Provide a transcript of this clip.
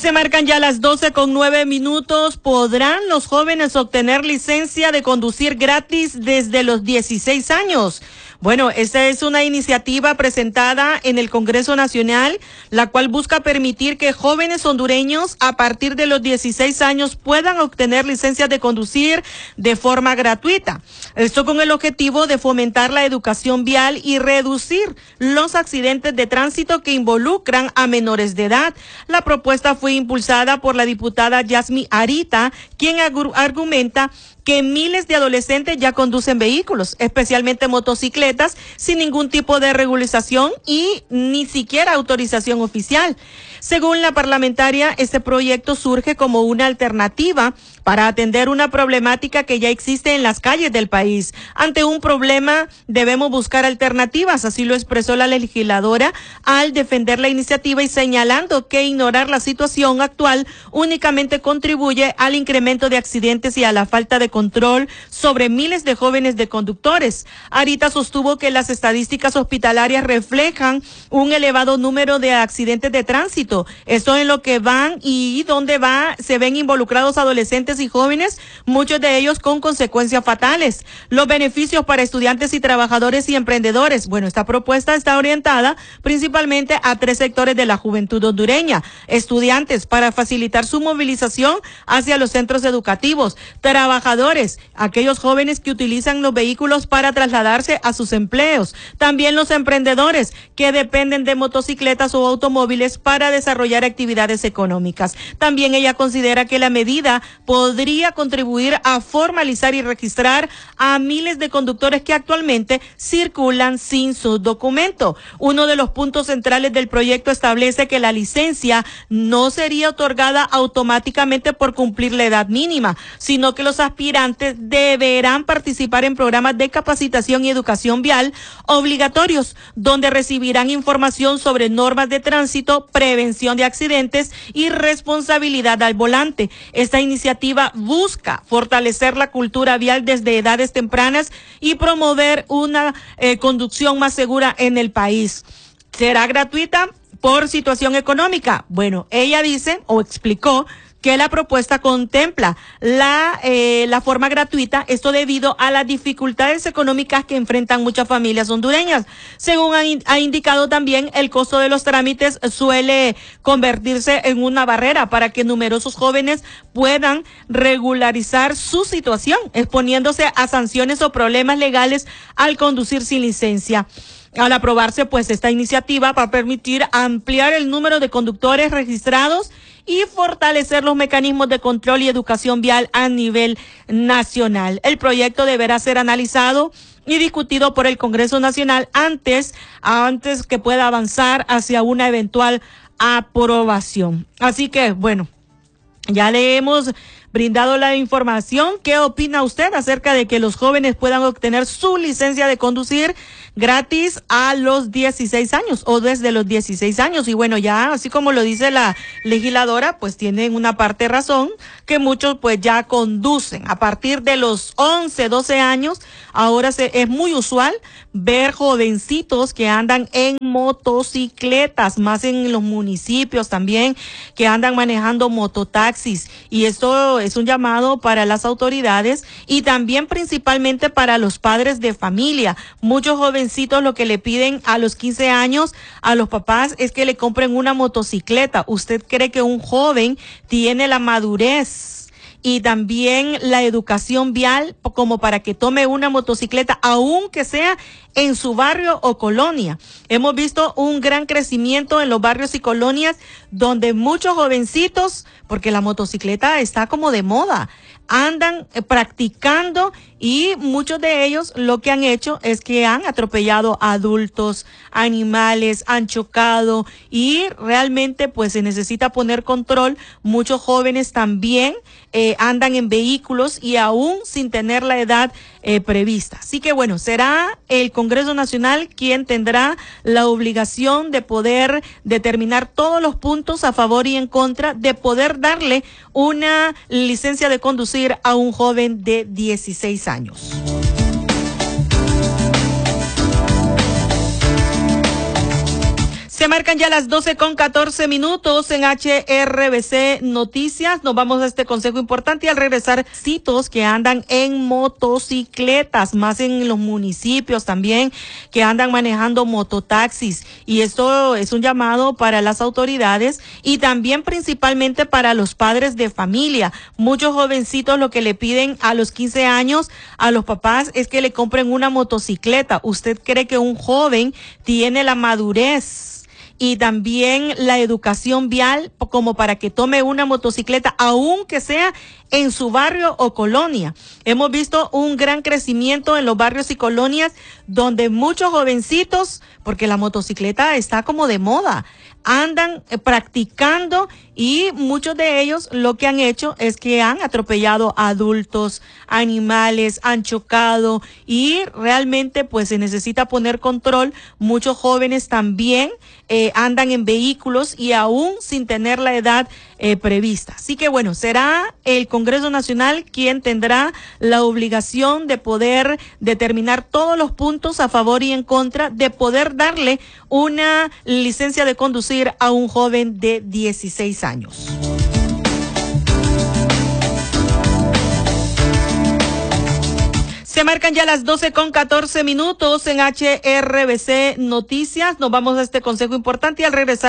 Se marcan ya las 12:09. ¿Podrán los jóvenes obtener licencia de conducir gratis desde los 16 años? Bueno, esta es una iniciativa presentada en el Congreso Nacional, la cual busca permitir que jóvenes hondureños a partir de los 16 años puedan obtener licencias de conducir de forma gratuita. Esto con el objetivo de fomentar la educación vial y reducir los accidentes de tránsito que involucran a menores de edad. La propuesta fue impulsada por la diputada Yasmi Arita, quien argumenta que miles de adolescentes ya conducen vehículos, especialmente motocicletas, sin ningún tipo de regularización y ni siquiera autorización oficial. Según la parlamentaria, este proyecto surge como una alternativa para atender una problemática que ya existe en las calles del país. Ante un problema debemos buscar alternativas, así lo expresó la legisladora al defender la iniciativa y señalando que ignorar la situación actual únicamente contribuye al incremento de accidentes y a la falta de control sobre miles de jóvenes de conductores. Arita sostuvo que las estadísticas hospitalarias reflejan un elevado número de accidentes de tránsito. Esto en lo que van y donde se ven involucrados adolescentes y jóvenes, muchos de ellos con consecuencias fatales. Los beneficios para estudiantes y trabajadores y emprendedores. Bueno, esta propuesta está orientada principalmente a 3 sectores de la juventud hondureña. Estudiantes, para facilitar su movilización hacia los centros educativos. Trabajadores, aquellos jóvenes que utilizan los vehículos para trasladarse a sus empleos. También los emprendedores, que dependen de motocicletas o automóviles para desarrollar actividades económicas. También ella considera que la medida podría contribuir a formalizar y registrar a miles de conductores que actualmente circulan sin su documento. Uno de los puntos centrales del proyecto establece que la licencia no sería otorgada automáticamente por cumplir la edad mínima, sino que los aspirantes deberán participar en programas de capacitación y educación vial obligatorios, donde recibirán información sobre normas de tránsito, prevención de accidentes y responsabilidad al volante. Esta iniciativa busca fortalecer la cultura vial desde edades tempranas y promover una conducción más segura en el país. ¿Será gratuita por situación económica? Bueno, ella dice o explicó que la propuesta contempla la forma gratuita, esto debido a las dificultades económicas que enfrentan muchas familias hondureñas. Según ha indicado también, el costo de los trámites suele convertirse en una barrera para que numerosos jóvenes puedan regularizar su situación, exponiéndose a sanciones o problemas legales al conducir sin licencia. Al aprobarse, pues, esta iniciativa va a permitir ampliar el número de conductores registrados y fortalecer los mecanismos de control y educación vial a nivel nacional. El proyecto deberá ser analizado y discutido por el Congreso Nacional antes que pueda avanzar hacia una eventual aprobación. Así que, bueno, ya le hemos brindado la información. ¿Qué opina usted acerca de que los jóvenes puedan obtener su licencia de conducir gratis a los 16 años o desde los 16 años? Y bueno, ya así como lo dice la legisladora, pues tienen una parte de razón, que muchos pues ya conducen a partir de los 11, 12 años. Ahora es muy usual ver jovencitos que andan en motocicletas, más en los municipios también, que andan manejando mototaxis. Y esto es un llamado para las autoridades y también principalmente para los padres de familia. Muchos jovencitos lo que le piden a los 15 años a los papás es que le compren una motocicleta. ¿Usted cree que un joven tiene la madurez y también la educación vial como para que tome una motocicleta, aunque sea en su barrio o colonia? Hemos visto un gran crecimiento en los barrios y colonias donde muchos jovencitos, porque la motocicleta está como de moda, andan practicando, y muchos de ellos lo que han hecho es que han atropellado a adultos, animales, han chocado, y realmente pues se necesita poner control. Muchos jóvenes también andan en vehículos y aún sin tener la edad prevista. Así que bueno, será el Congreso Nacional quien tendrá la obligación de poder determinar todos los puntos a favor y en contra de poder darle una licencia de conducir a un joven de 16 años. Se Se marcan ya las 12:14 en HRBC Noticias. Nos vamos a este consejo importante y al regresar, citos que andan en motocicletas, más en los municipios también, que andan manejando mototaxis. Y esto es un llamado para las autoridades y también principalmente para los padres de familia. Muchos jovencitos lo que le piden a los 15 años a los papás es que le compren una motocicleta. ¿Usted cree que un joven tiene la madurez y también la educación vial como para que tome una motocicleta, aunque sea en su barrio o colonia? Hemos visto un gran crecimiento en los barrios y colonias donde muchos jovencitos, porque la motocicleta está como de moda, andan practicando y muchos de ellos lo que han hecho es que han atropellado a adultos, animales, han chocado y realmente pues se necesita poner control. Muchos jóvenes también andan en vehículos y aún sin tener la edad prevista. Así que bueno, será el Congreso Nacional quien tendrá la obligación de poder determinar todos los puntos a favor y en contra de poder darle una licencia de conducir a un joven de 16 años. Se marcan ya las 12:14 en HRBC Noticias. Nos vamos a este consejo importante y al regresar